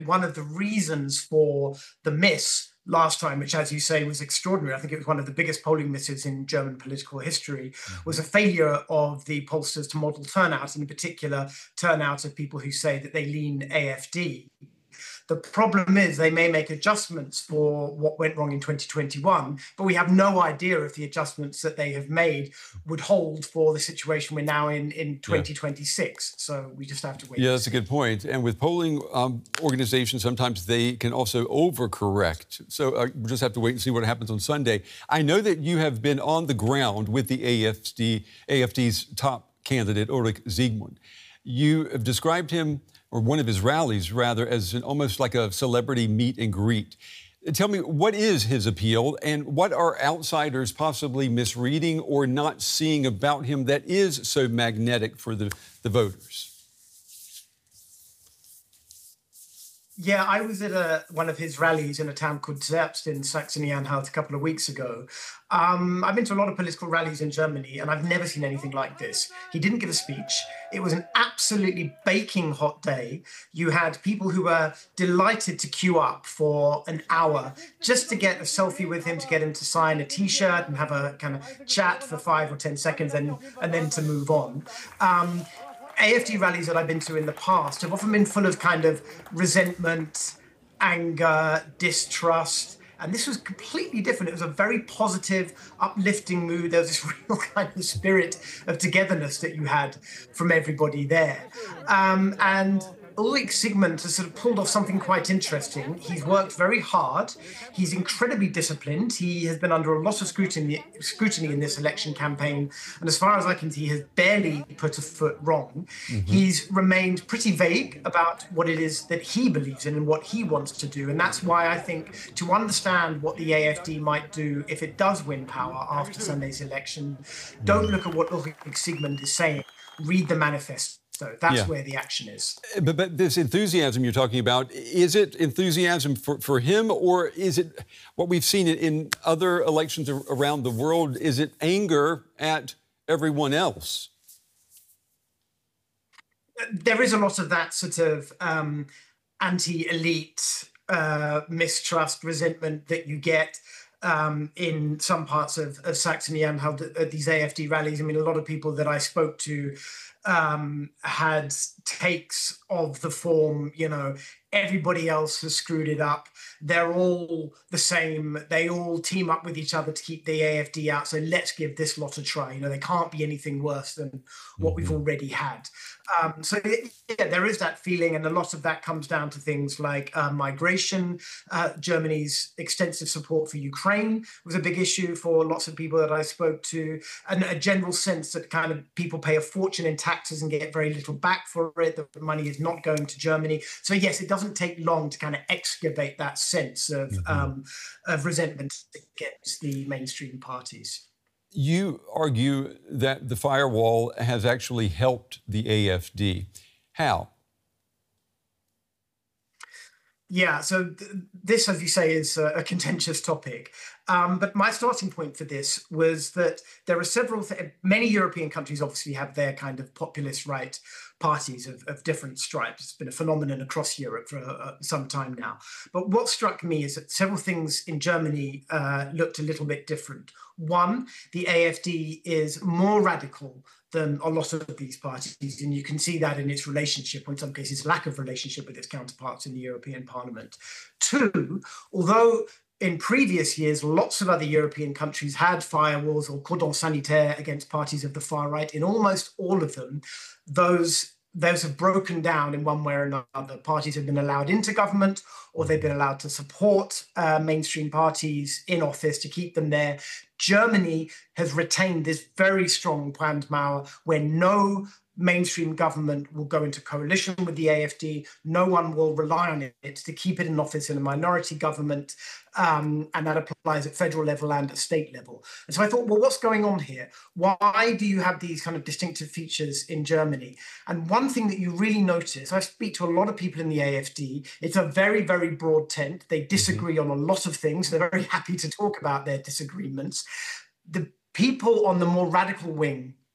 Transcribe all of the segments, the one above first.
one of the reasons for the miss last time, which, as you say, was extraordinary. I think it was one of the biggest polling misses in German political history, was a failure of the pollsters to model turnout, and in particular, turnout of people who say that they lean AfD. The problem is they may make adjustments for what went wrong in 2021, but we have no idea if the adjustments that they have made would hold for the situation we're now in 2026. So we just have to wait. Yeah, that's a good point. And with polling organizations, sometimes they can also overcorrect. So we'll just have to wait and see what happens on Sunday. I know that you have been on the ground with the AfD's top candidate, Ulrich Siegmund. You have described him, or one of his rallies, rather, as almost like a celebrity meet and greet. Tell me, what is his appeal, and what are outsiders possibly misreading or not seeing about him that is so magnetic for the voters? Yeah, I was at one of his rallies in a town called Zerbst in Saxony-Anhalt a couple of weeks ago. I've been to a lot of political rallies in Germany, and I've never seen anything like this. He didn't give a speech. It was an absolutely baking hot day. You had people who were delighted to queue up for an hour just to get a selfie with him, to get him to sign a T-shirt and have a kind of chat for 5 or 10 seconds and then to move on. AfD rallies that I've been to in the past have often been full of kind of resentment, anger, distrust. And this was completely different. It was a very positive, uplifting mood. There was this real kind of spirit of togetherness that you had from everybody there. And Ulrich Siegmund has sort of pulled off something quite interesting. He's worked very hard. He's incredibly disciplined. He has been under a lot of scrutiny in this election campaign. And as far as I can see, he has barely put a foot wrong. He's remained pretty vague about what it is that he believes in and what he wants to do. And that's why I think to understand what the AfD might do if it does win power after Sunday's election, don't look at what Ulrich Siegmund is saying. Read the manifesto. So that's where the action is. But this enthusiasm you're talking about, is it enthusiasm for him, or is it what we've seen in other elections around the world? Is it anger at everyone else? There is a lot of that sort of anti-elite mistrust, resentment that you get in some parts of Saxony-Anhalt at these AfD rallies. I mean, a lot of people that I spoke to had takes of the form, you know, everybody else has screwed it up. They're all the same. They all team up with each other to keep the AfD out. So let's give this lot a try. You know, they can't be anything worse than what we've already had. So yeah, there is that feeling, and a lot of that comes down to things like migration. Germany's extensive support for Ukraine was a big issue for lots of people that I spoke to, and a general sense that kind of people pay a fortune in taxes and get very little back for it. The money is not going to Germany. So yes, it doesn't take long to kind of excavate that sense of resentment against the mainstream parties. You argue that the firewall has actually helped the AfD. How? Yeah, so this, as you say, is a contentious topic. But my starting point for this was that there are many European countries obviously have their kind of populist right parties of different stripes. It's been a phenomenon across Europe for some time now. But what struck me is that several things in Germany looked a little bit different. One, the AfD is more radical than a lot of these parties, and you can see that in its relationship, or in some cases lack of relationship, with its counterparts in the European Parliament. Two, although in previous years, lots of other European countries had firewalls or cordons sanitaires against parties of the far right. In almost all of them, those have broken down in one way or another. Parties have been allowed into government, or they've been allowed to support mainstream parties in office to keep them there. Germany has retained this very strong Brandmauer, where no mainstream government will go into coalition with the AfD. No one will rely on it to keep it in office in a minority government. And that applies at federal level and at state level. And so I thought, well, what's going on here? Why do you have these kind of distinctive features in Germany? And one thing that you really notice, I speak to a lot of people in the AfD, it's a very, very broad tent. They disagree on a lot of things. They're very happy to talk about their disagreements. The people on the more radical wing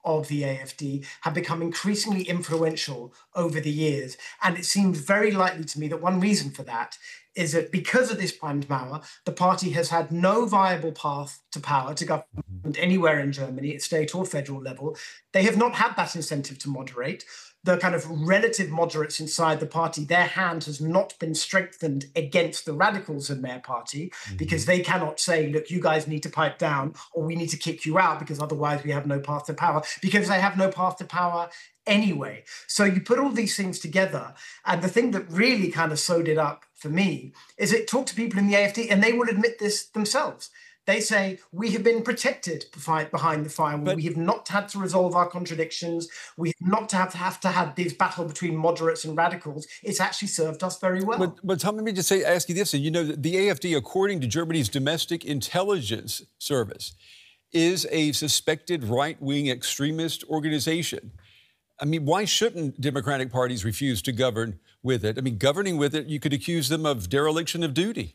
of the AfD have become increasingly influential over the years. And it seems very likely to me that one reason for that is that because of this Brandmauer, the party has had no viable path to power, to government anywhere in Germany, at state or federal level. They have not had that incentive to moderate. The kind of relative moderates inside the party, their hand has not been strengthened against the radicals in their party, because they cannot say, look, you guys need to pipe down, or we need to kick you out because otherwise we have no path to power, because they have no path to power anyway. So you put all these things together, and the thing that really kind of sewed it up for me is it talked to people in the AfD, and they will admit this themselves. They say, we have been protected behind the firewall. We have not had to resolve our contradictions. We have not have to have this battle between moderates and radicals. It's actually served us very well. But Tom, let me just ask you this. You know, the AfD, according to Germany's Domestic Intelligence Service, is a suspected right-wing extremist organization. I mean, why shouldn't Democratic parties refuse to govern with it? I mean, governing with it, you could accuse them of dereliction of duty.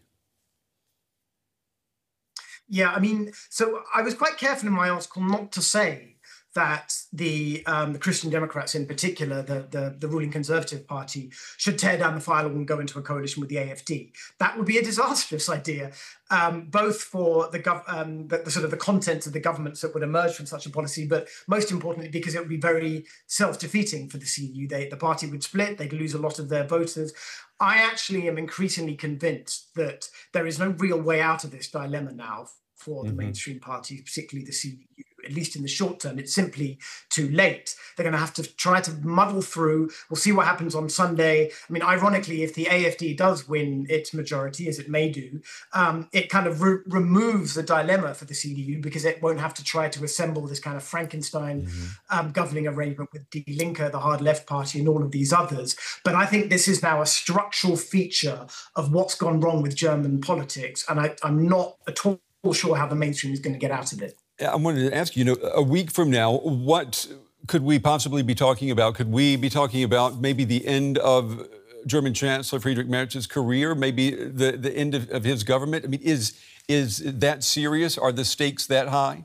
Yeah, I mean, so I was quite careful in my article not to say that the Christian Democrats in particular, the ruling Conservative Party, should tear down the firewall and go into a coalition with the AfD. That would be a disastrous idea, both for the sort of the content of the governments that would emerge from such a policy, but most importantly because it would be very self-defeating for the CDU. The party would split, they'd lose a lot of their voters. I actually am increasingly convinced that there is no real way out of this dilemma now for the mainstream parties, particularly the CDU. At least in the short term, it's simply too late. They're going to have to try to muddle through. We'll see what happens on Sunday. I mean, ironically, if the AfD does win its majority, as it may do, it kind of removes the dilemma for the CDU, because it won't have to try to assemble this kind of Frankenstein governing arrangement with Die Linke, the hard left party, and all of these others. But I think this is now a structural feature of what's gone wrong with German politics. And I'm not at all sure how the mainstream is going to get out of it. I wanted to ask you, a week from now, what could we possibly be talking about? Could we be talking about maybe the end of German Chancellor Friedrich Merz's career, maybe the end of his government? I mean, is that serious? Are the stakes that high?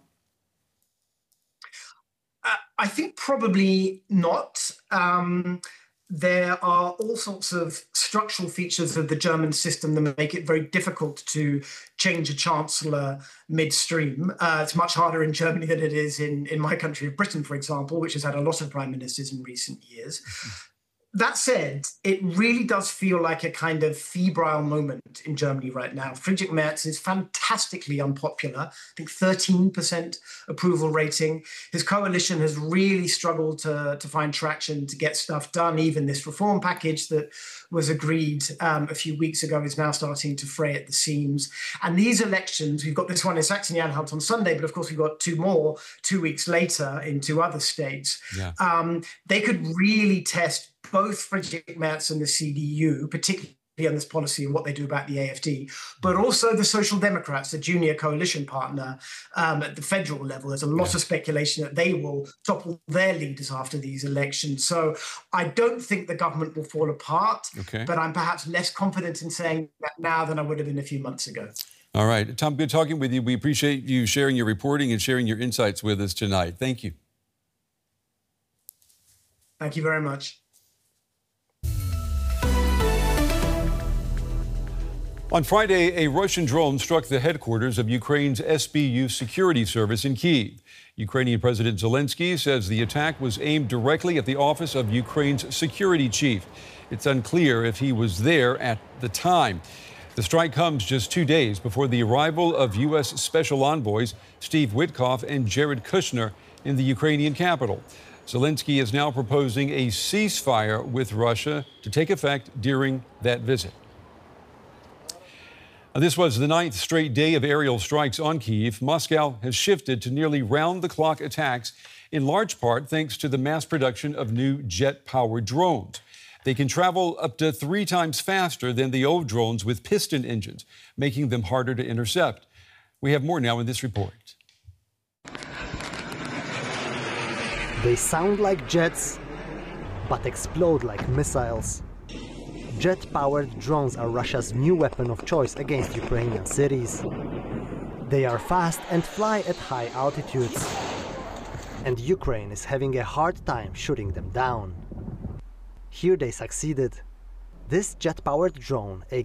I think probably not. There are all sorts of structural features of the German system that make it very difficult to change a chancellor midstream. It's much harder in Germany than it is in my country of Britain, for example, which has had a lot of prime ministers in recent years. That said, it really does feel like a kind of febrile moment in Germany right now. Friedrich Merz is fantastically unpopular. I think 13% approval rating. His coalition has really struggled to find traction to get stuff done. Even this reform package that was agreed a few weeks ago is now starting to fray at the seams. And these elections, we've got this one in Saxony-Anhalt on Sunday, but of course we've got two more 2 weeks later in two other states. Yeah. They could really test both Friedrich Merz and the CDU, particularly on this policy and what they do about the AfD, but also the Social Democrats, the junior coalition partner at the federal level. There's a lot of speculation that they will topple their leaders after these elections. So I don't think the government will fall apart, but I'm perhaps less confident in saying that now than I would have been a few months ago. All right. Tom, good talking with you. We appreciate you sharing your reporting and sharing your insights with us tonight. Thank you. Thank you very much. On Friday, a Russian drone struck the headquarters of Ukraine's SBU security service in Kyiv. Ukrainian President Zelensky says the attack was aimed directly at the office of Ukraine's security chief. It's unclear if he was there at the time. The strike comes just 2 days before the arrival of U.S. Special Envoys Steve Witkoff and Jared Kushner in the Ukrainian capital. Zelensky is now proposing a ceasefire with Russia to take effect during that visit. This was the 9th straight day of aerial strikes on Kyiv. Moscow has shifted to nearly round-the-clock attacks, in large part thanks to the mass production of new jet-powered drones. They can travel up to 3 times faster than the old drones with piston engines, making them harder to intercept. We have more now in this report. They sound like jets, but explode like missiles. Jet-powered drones are Russia's new weapon of choice against Ukrainian cities. They are fast and fly at high altitudes. and Ukraine is having a hard time shooting them down. Here they succeeded. This jet-powered drone, a